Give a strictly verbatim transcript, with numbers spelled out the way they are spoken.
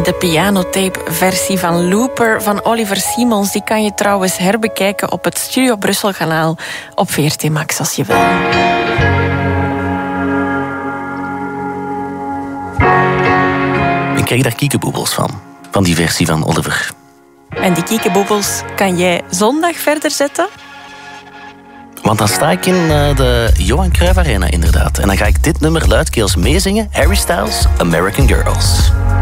De pianotape-versie van Looper van Oliver Simons, die kan je trouwens herbekijken op het Studio Brussel-kanaal op V R T Max als je wil. Ik krijg daar kiekeboebels van, van die versie van Oliver. En die kiekeboebels kan jij zondag verder zetten? Want dan sta ik in uh, de Johan Cruijff Arena inderdaad. En dan ga ik dit nummer luidkeels meezingen. Harry Styles, American Girls.